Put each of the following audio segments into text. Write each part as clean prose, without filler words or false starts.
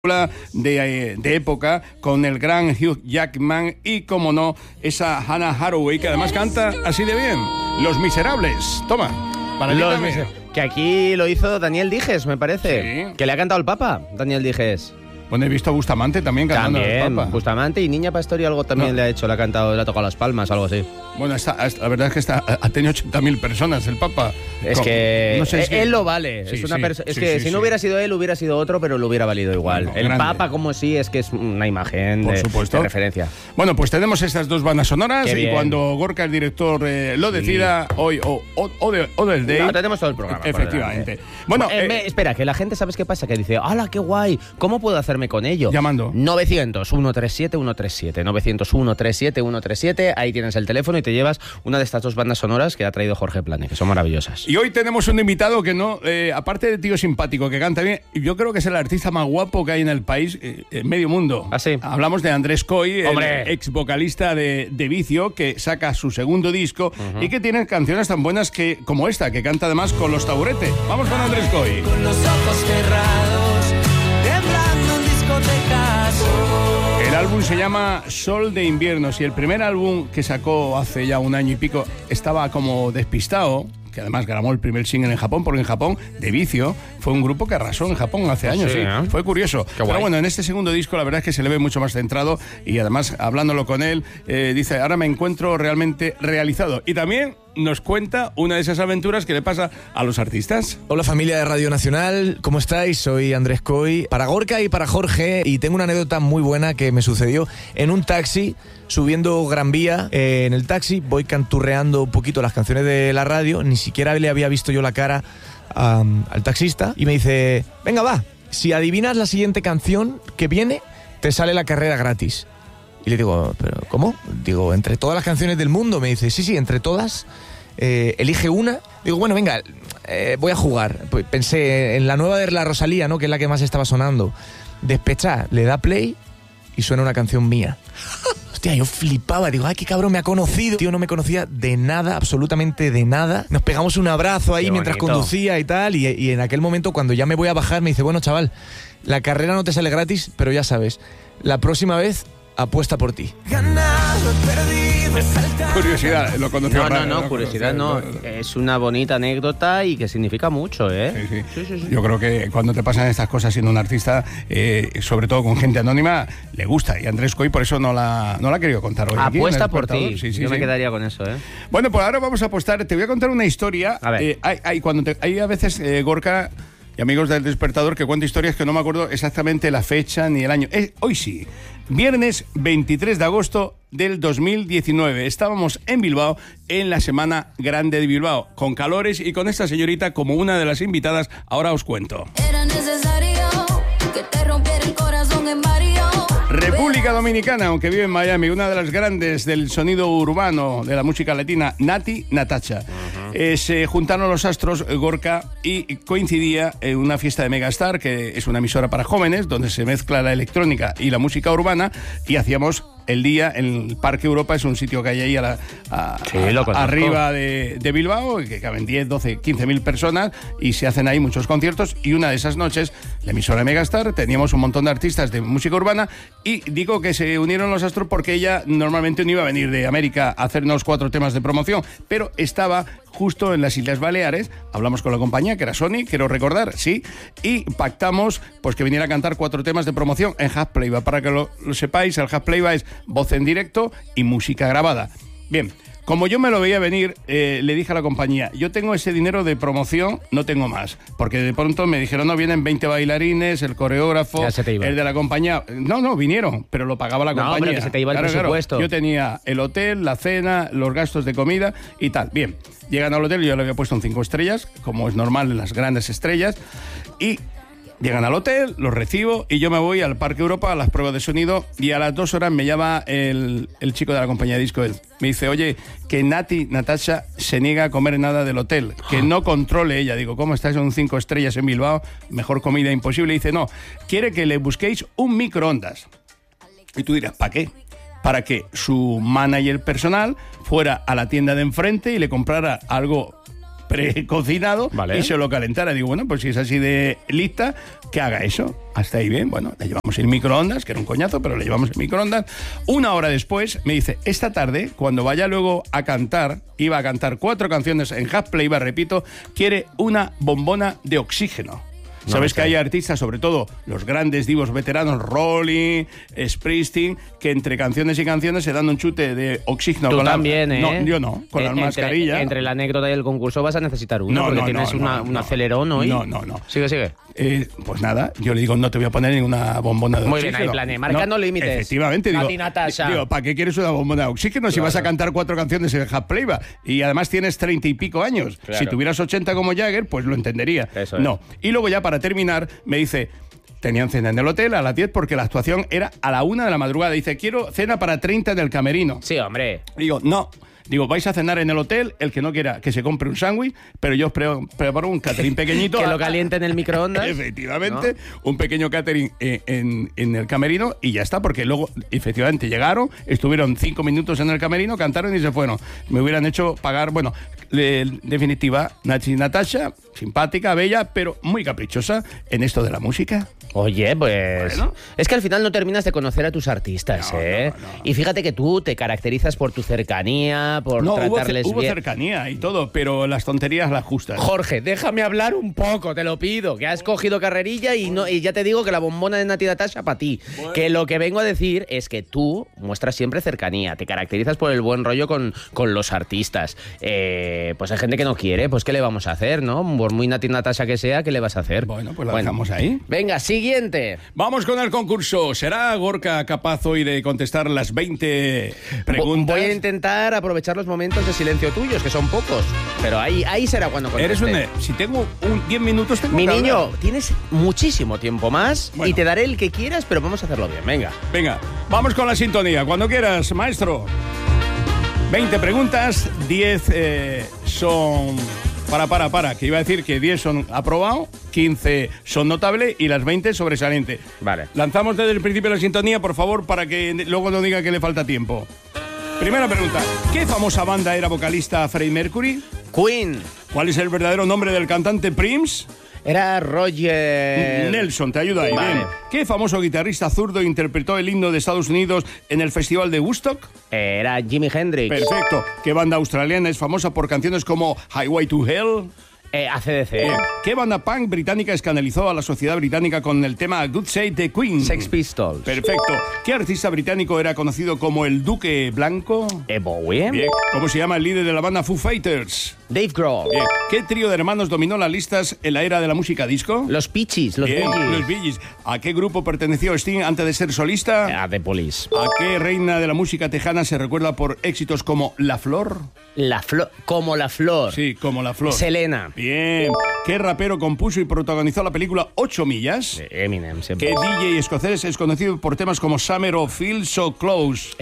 de época con el gran Hugh Jackman y, como no, esa Hannah Hathaway que además canta así de bien. Los Miserables. Toma, para ti también. Que aquí lo hizo Daniel Dijes, me parece. Sí. Que le ha cantado el Papa, Daniel Dijes. Bueno, he visto a Bustamante también cantando También, al Papa. Bustamante y Niña Pastori algo también le ha hecho, le ha cantado, le ha tocado las palmas, algo así. Bueno, la verdad es que ha tenido 80.000 personas el Papa. Es que no sé, él lo vale. Sí, Es que si no hubiera sido él, hubiera sido otro, pero lo hubiera valido igual. Bueno, el grande. Papa, como sí, es que es una imagen Por de supuesto. referencia. Bueno, pues tenemos estas dos bandas sonoras. Qué y bien. cuando Gorka, el director, lo decida, hoy o del Day. No, tenemos todo el programa. Efectivamente. Bueno, espera, que la gente, ¿sabes qué pasa? Que dice, ¡hala, qué guay! ¿Cómo puedo hacerme con ello? Llamando. 900-137-137. 900-137-137. Ahí tienes el teléfono y te llevas una de estas dos bandas sonoras que ha traído Jorge Plane, que son maravillosas. Y hoy tenemos un invitado que no, aparte de tío simpático que canta bien, yo creo que es el artista más guapo que hay en el país, en medio mundo. ¿Ah, sí? Hablamos de Andrés Coy, ¡Hombre! el ex vocalista de Vicio, que saca su segundo disco y que tiene canciones tan buenas como esta, que canta además con Los Taburete. Vamos con Andrés Coy. Con los ojos cerrados, temblando en discotecas. El álbum se llama Sol de Invierno. Si el primer álbum que sacó hace ya un año y pico estaba como despistado, que además grabó el primer single en Japón, porque en Japón, de Vicio, fue un grupo que arrasó en Japón hace años. Sí, Sí. ¿eh? Fue curioso. Pero bueno, en este segundo disco la verdad es que se le ve mucho más centrado y además, hablándolo con él, dice, ahora me encuentro realmente realizado. Y también nos cuenta una de esas aventuras que le pasa a los artistas. Hola familia de Radio Nacional, ¿cómo estáis? Soy Andrés Coy, para Gorka y para Jorge, y tengo una anécdota muy buena que me sucedió en un taxi, subiendo Gran Vía. En el taxi voy canturreando un poquito las canciones de la radio, ni siquiera le había visto yo la cara al taxista, y me dice, venga va, si adivinas la siguiente canción que viene, te sale la carrera gratis. Y le digo, ¿pero cómo? Digo, entre todas las canciones del mundo. Me dice, sí, entre todas. Elige una. Digo, bueno, venga, voy a jugar. Pues pensé en la nueva de la Rosalía, ¿no? Que es la que más estaba sonando. Despechá, le da play y suena una canción mía. Hostia, yo flipaba, digo, ay, qué cabrón, me ha conocido. Tío, no me conocía de nada, absolutamente de nada. Nos pegamos un abrazo ahí mientras conducía y tal. Y en aquel momento, cuando ya me voy a bajar, me dice, bueno, chaval, la carrera no te sale gratis, pero ya sabes, la próxima vez apuesta por ti. Ganado, perdido, saltado. Curiosidad, lo conoció. No, curiosidad no. Es una bonita anécdota y que significa mucho, ¿eh? Sí. Yo creo que cuando te pasan estas cosas siendo un artista, sobre todo con gente anónima, le gusta. Y Andrés Coy por eso no la ha querido contar hoy. Apuesta aquí en El por ti. Despertador. Sí, Yo me quedaría con eso, ¿eh? Bueno, pues ahora vamos a apostar. Te voy a contar una historia. A ver. Hay a veces, Gorka y amigos del Despertador, que cuento historias que no me acuerdo exactamente la fecha ni el año. Hoy sí. Viernes 23 de agosto del 2019. Estábamos en Bilbao, en la Semana Grande de Bilbao, con calores y con esta señorita como una de las invitadas. Ahora os cuento. Era necesario que te rompiera el corazón en varios. República Dominicana, aunque vive en Miami, una de las grandes del sonido urbano de la música latina, Nati Natasha. Se juntaron los astros, Gorka, y coincidía en una fiesta de Megastar, que es una emisora para jóvenes, donde se mezcla la electrónica y la música urbana, y hacíamos el día en el Parque Europa, es un sitio que hay ahí arriba de Bilbao, que caben 10, 12, 15.000 personas, y se hacen ahí muchos conciertos, y una de esas noches, la emisora de Megastar, teníamos un montón de artistas de música urbana, y digo que se unieron los astros porque ella normalmente no iba a venir de América a hacernos 4 temas de promoción, pero estaba justo en las Islas Baleares. Hablamos con la compañía, que era Sony, quiero recordar, sí, y pactamos pues que viniera a cantar 4 temas de promoción en Half Playback. Para que lo sepáis, el Half Playback es voz en directo y música grabada. Bien, como yo me lo veía venir, le dije a la compañía, yo tengo ese dinero de promoción, no tengo más, porque de pronto me dijeron, no, vienen 20 bailarines, el coreógrafo, el de la compañía. No, vinieron, pero lo pagaba la compañía. Pero que se te iba el presupuesto. Yo tenía el hotel, la cena, los gastos de comida y tal. Bien, llegan al hotel, yo le había puesto un 5 estrellas, como es normal en las grandes estrellas, y llegan al hotel, los recibo y yo me voy al Parque Europa a las pruebas de sonido, y a las 2 horas me llama el chico de la compañía de disco. Me dice, oye, que Nati Natasha se niega a comer nada del hotel, que no controle ella. Digo, ¿cómo estás en un 5 estrellas en Bilbao? Mejor comida imposible. Y dice, no, quiere que le busquéis un microondas. Y tú dirás, ¿para qué? Para que su manager personal fuera a la tienda de enfrente y le comprara algo precocinado Vale. y se lo calentara. Digo, bueno, pues si es así de lista, que haga eso. Hasta ahí bien, bueno, le llevamos el microondas, que era un coñazo, pero le llevamos el microondas. Una hora después me dice, esta tarde, cuando vaya luego a cantar, iba a cantar 4 canciones en half playback, repito, quiere una bombona de oxígeno. Sabes que hay artistas, sobre todo los grandes divos veteranos, Rolling, Springsteen, que entre canciones y canciones se dan un chute de oxígeno. Tú con también, la... ¿eh? No, yo no, con la mascarilla. Entre la anécdota y el concurso vas a necesitar uno, porque tienes un acelerón hoy. No. Sigue. Pues nada, yo le digo, no te voy a poner ninguna bombona de Muy bien, oxígeno. ahí planeé, marcando límites. Efectivamente, Nati Natasha. digo, ¿para qué quieres una bombona de oxígeno si vas a cantar 4 canciones en half playback? Y además tienes 30 y pico años. Claro. Si tuvieras 80 como Jagger, pues lo entendería. Eso es. No. Y luego ya para terminar, me dice... Tenían cena en el hotel a las 10 porque la actuación era a la 1 de la madrugada. Dice, quiero cena para 30 en el camerino. Sí, hombre. Digo, no. Digo, vais a cenar en el hotel, el que no quiera que se compre un sándwich, pero yo os preparo un catering pequeñito. Que lo caliente en el microondas. Efectivamente, un pequeño catering en el camerino y ya está, porque luego, efectivamente, llegaron, estuvieron 5 minutos en el camerino, cantaron y se fueron. Me hubieran hecho pagar, bueno, en definitiva, Nati Natasha, simpática, bella, pero muy caprichosa en esto de la música. Oye, pues... Bueno. Es que al final no terminas de conocer a tus artistas, ¿eh? no. Y fíjate que tú te caracterizas por tu cercanía, por tratarles hubo bien. cercanía y todo, pero las tonterías las justas. Jorge, déjame hablar un poco, te lo pido. Que has cogido carrerilla y ya te digo que la bombona de Nati Natasha para ti. Bueno. Que lo que vengo a decir es que tú muestras siempre cercanía, te caracterizas por el buen rollo con los artistas. Pues hay gente que no quiere, pues ¿qué le vamos a hacer, no? Por muy Nati Natasha que sea, ¿qué le vas a hacer? Bueno, pues lo dejamos ahí. Venga, siguiente. Vamos con el concurso. ¿Será Gorka capaz hoy de contestar las 20 preguntas? Voy a intentar aprovechar los momentos de silencio tuyos, que son pocos. Pero ahí será cuando conteste. Si tengo 10 minutos, tengo Mi que niño, hablar. tienes muchísimo tiempo más Bueno. y te daré el que quieras, pero vamos a hacerlo bien. Venga. Venga, vamos con la sintonía. Cuando quieras, maestro. 20 preguntas, 10 son... Para, que iba a decir que 10 son aprobado, 15 son notable y las 20 sobresaliente. Vale. Lanzamos desde el principio la sintonía, por favor, para que luego no diga que le falta tiempo. Primera pregunta. ¿Qué famosa banda era vocalista Freddie Mercury? Queen. ¿Cuál es el verdadero nombre del cantante Prince? Era Roger... Nelson, te ayuda ahí. Vale. Bien. ¿Qué famoso guitarrista zurdo interpretó el himno de Estados Unidos en el Festival de Woodstock? Era Jimi Hendrix. Perfecto. ¿Qué banda australiana es famosa por canciones como Highway to Hell? ACDC. Bien. ¿Qué banda punk británica escandalizó a la sociedad británica con el tema Good Save the Queen? Sex Pistols. Perfecto. ¿Qué artista británico era conocido como el Duque Blanco? Bowie. Bien. ¿Cómo se llama el líder de la banda Foo Fighters? Dave Grohl. Bien. ¿Qué trío de hermanos dominó las listas en la era de la música disco? Los Peaches. Los Bien, Bee Gees. los Bee Gees. ¿A qué grupo perteneció Sting antes de ser solista? A The Police. ¿A qué reina de la música tejana se recuerda por éxitos como La Flor? Como la flor. Sí, como La Flor. Selena. Bien. ¿Qué rapero compuso y protagonizó la película 8 millas? Eminem, siempre. ¿Qué DJ escocés es conocido por temas como Summer o Feel So Close?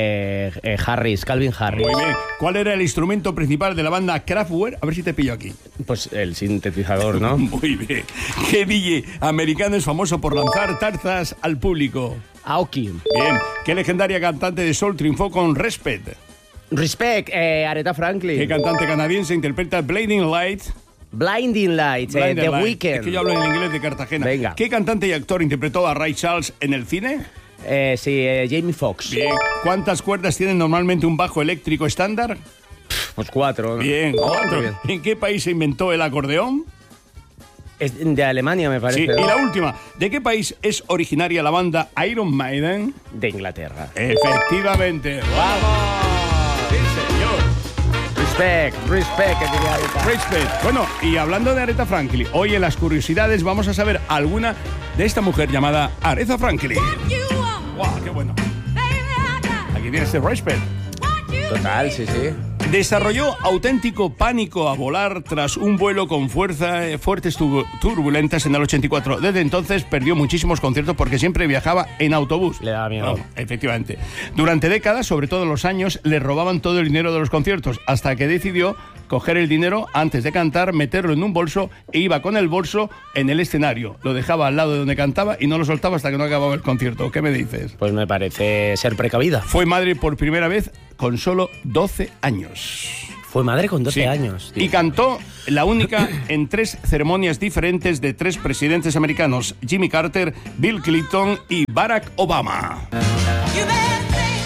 Calvin Harris. Muy bien. ¿Cuál era el instrumento principal de la banda Kraftwerk? A ver si te pillo aquí. Pues el sintetizador, ¿no? Muy bien. ¿Qué DJ americano es famoso por lanzar tarzas al público? Aoki. Bien. ¿Qué legendaria cantante de soul triunfó con Respect? Respect, Aretha Franklin. ¿Qué cantante canadiense interpreta Blinding Light? Blinding Lights, Blinding The Light. Weeknd. Es que yo hablo en inglés de Cartagena. Venga. ¿Qué cantante y actor interpretó a Ray Charles en el cine? Jamie Foxx. Bien. ¿Cuántas cuerdas tiene normalmente un bajo eléctrico estándar? Pues 4. ¿no? Bien, Oh, 4. muy bien. ¿En qué país se inventó el acordeón? Es de Alemania, me parece. Sí. ¿no? Y la última. ¿De qué país es originaria la banda Iron Maiden? De Inglaterra. Efectivamente. ¡Vamos! Sí, señor. Respect, que diría Aretha. Respect. Bueno, y hablando de Aretha Franklin, hoy en las curiosidades vamos a saber alguna de esta mujer llamada Aretha Franklin. ¡Wow! ¡Qué bueno! Aquí tienes el Respect. Total, sí. Desarrolló auténtico pánico a volar tras un vuelo con fuertes turbulentas en el 84. Desde entonces perdió muchísimos conciertos porque siempre viajaba en autobús. Le daba miedo. Efectivamente. Durante décadas, sobre todo en los años, le robaban todo el dinero de los conciertos, hasta que decidió coger el dinero antes de cantar, meterlo en un bolso e iba con el bolso en el escenario. Lo dejaba al lado de donde cantaba y no lo soltaba hasta que no acababa el concierto. ¿Qué me dices? Pues me parece ser precavida. Fue madre por primera vez con solo 12 años. Fue madre con 12 Sí. años. Tío. Y cantó la única en 3 ceremonias diferentes de 3 presidentes americanos: Jimmy Carter, Bill Clinton y Barack Obama. You better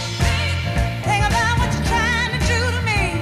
think about what you're trying to do to me.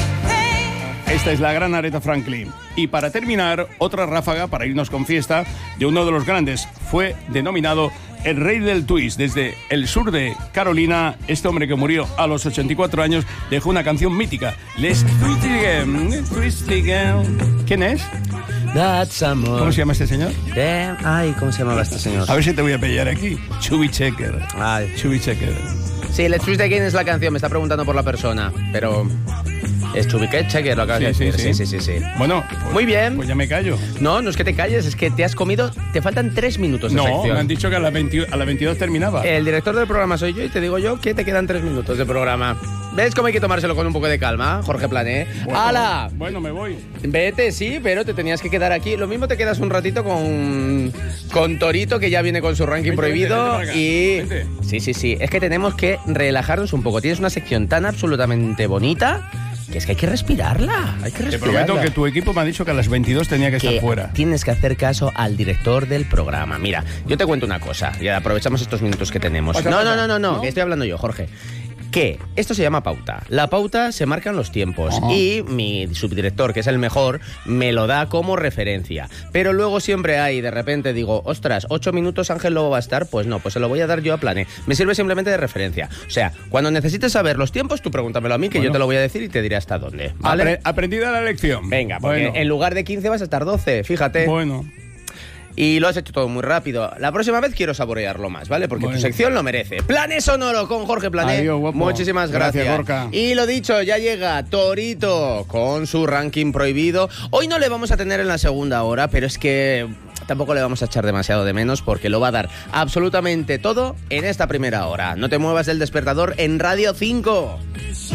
Think. Esta es la gran Aretha Franklin. Y para terminar, otra ráfaga para irnos con fiesta de uno de los grandes. Fue denominado el rey del twist. Desde el sur de Carolina, este hombre que murió a los 84 años dejó una canción mítica. Let's twist it again, twist it again. ¿Quién es? That's amor. ¿Cómo se llama este señor? Damn. Ay, ¿cómo se llamaba este señor? A ver si te voy a pillar aquí. Chubby Checker. Ay. Chubby Checker. Sí, Let's Twist Again es la canción, me está preguntando por la persona, pero... ¿Es Chubiqueche que lo acabas de decir? Sí. Bueno, Muy bien. Pues ya me callo. No es que te calles, es que te has comido... Te faltan 3 minutos de No, sección. me han dicho que a las 22 terminaba. El director del programa soy yo y te digo yo que te quedan 3 minutos de programa. ¿Ves cómo hay que tomárselo con un poco de calma, Jorge Plané? Bueno, ¡Hala! Bueno, me voy. Vete, sí, pero te tenías que quedar aquí. Lo mismo te quedas un ratito con Torito, que ya viene con su ranking Vente, prohibido. vente para acá. Y... Vente. Sí. Es que tenemos que relajarnos un poco. Tienes una sección tan absolutamente bonita que es que hay que respirarla. Hay que Te respirarla. prometo que tu equipo me ha dicho que a las 22 tenía que estar Que fuera. tienes que hacer caso al director del programa. Mira, yo te cuento una cosa y aprovechamos estos minutos que tenemos. Pasa. No, que estoy hablando yo, Jorge. Que esto se llama pauta. La pauta se marcan los tiempos y mi subdirector, que es el mejor, me lo da como referencia. Pero luego siempre hay, de repente digo, ostras, 8 minutos Ángel Lobo va a estar, pues no, pues se lo voy a dar yo a Plane. Me sirve simplemente de referencia. O sea, cuando necesites saber los tiempos, tú pregúntamelo a mí, que yo te lo voy a decir y te diré hasta dónde. ¿Vale? Aprendida la lección. Venga, porque Bueno. en lugar de 15 vas a estar 12, fíjate. Bueno. Y lo has hecho todo muy rápido. La próxima vez quiero saborearlo más, ¿vale? Porque Bueno. tu sección lo merece. Planes Sonoro con Jorge Plané. Adiós, guapo. Muchísimas gracias. Gracias, Gorka. Y lo dicho, ya llega Torito con su ranking prohibido. Hoy no le vamos a tener en la segunda hora, pero es que tampoco le vamos a echar demasiado de menos porque lo va a dar absolutamente todo en esta primera hora. No te muevas del despertador en Radio 5.